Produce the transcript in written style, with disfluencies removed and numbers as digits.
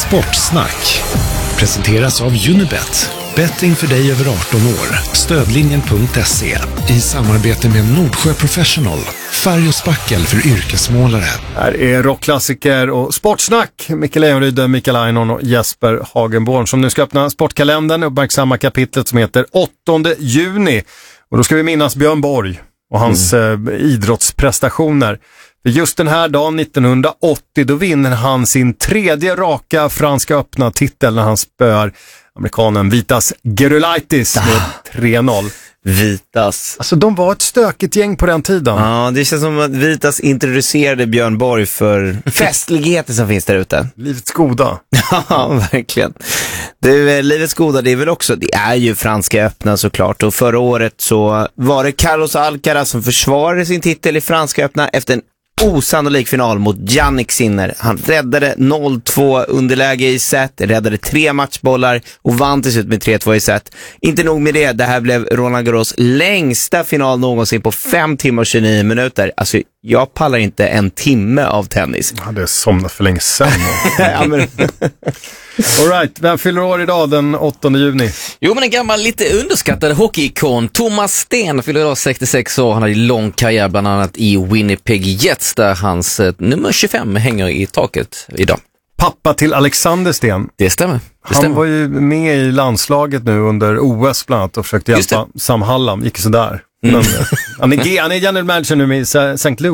Sportsnack presenteras av Unibet. Betting för dig över 18 år. Stödlinjen.se i samarbete med Nordsjö Professional. Färg och spackel för yrkesmålare. Här är rockklassiker och sportsnack. Mikael Leonryd, Mikael Ainon och Jesper Hagenborn som nu ska öppna sportkalendern och uppmärksamma kapitlet som heter 8 juni. Och då ska vi minnas Björn Borg och hans idrottsprestationer. För just den här dagen 1980 då vinner han sin 3:e raka franska öppna titel när han spöar amerikanen Vitas Gerulaitis med 3-0. Vitas. Alltså de var ett stökigt gäng på den tiden. Ja, det känns som att Vitas introducerade Björn Borg för festligheter som finns där ute. Livets goda. Ja, verkligen. Livets goda, det är ju franska öppna såklart. Och förra året så var det Carlos Alcaraz som försvarade sin titel i franska öppna efter en osannolik final mot Jannik Sinner. Han räddade 0-2 underläge i set, räddade 3 matchbollar och vann till slut med 3-2 i set. Inte nog med det, det här blev Roland Garros längsta final någonsin på 5 timmar och 29 minuter. Alltså, jag pallar inte en timme av tennis. Jag hade somnat för länge sedan. Ja, men... All right, vem fyller år idag den 8 juni? Jo, men en gammal lite underskattad hockeyikon, Thomas Sten, fyller idag 66 år. Han hade lång karriär bland annat i Winnipeg Jets där hans nummer 25 hänger i taket idag. Pappa till Alexander Sten. Det stämmer. Han var ju med i landslaget nu under OS bland annat och försökte hjälpa Sam Hallam. Gick sådär. Men, han är general manager nu med St. Louis.